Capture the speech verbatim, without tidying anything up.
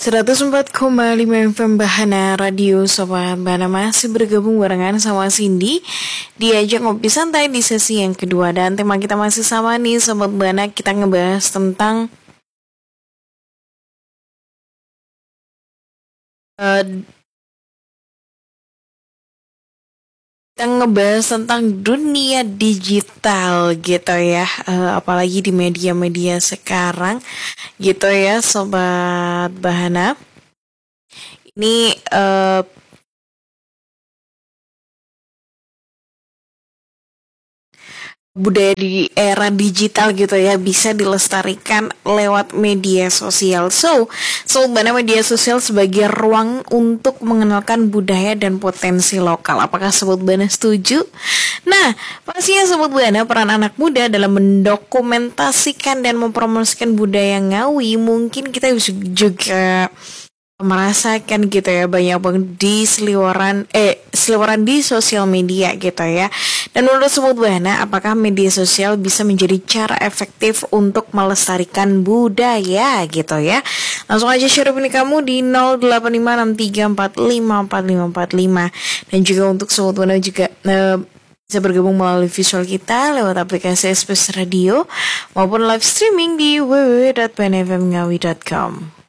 seratus empat koma lima F M Bahana Radio. Sobat Bahana masih bergabung barengan sama Cindy diajak ngopi santai di sesi yang kedua. Dan tema kita masih sama nih Sobat Bahana, kita ngebahas tentang uh, Kita ngebahas tentang dunia digital gitu ya, uh, apalagi di media-media sekarang gitu ya Sobat Bahana. Ini uh, budaya di era digital gitu ya bisa dilestarikan lewat media sosial. So, Sobat Bahana, media sosial sebagai ruang untuk mengenalkan budaya dan potensi lokal. Apakah Sobat Bahana setuju? Nah, pastinya Sobat Bahana, peran anak muda dalam mendokumentasikan dan mempromosikan budaya Ngawi mungkin kita bisa juga merasakan gitu ya, banyak banget di seliweran eh seliweran di sosial media gitu ya. Dan menurut Sobat Bahana, apakah media sosial bisa menjadi cara efektif untuk melestarikan budaya gitu ya? Langsung aja share opini kamu di nol delapan lima enam tiga empat lima empat lima empat lima. Dan juga untuk Sobat Bahana juga eh, bisa bergabung melalui visual kita lewat aplikasi S P S Radio maupun live streaming di w w w dot p n f m ngawi dot com.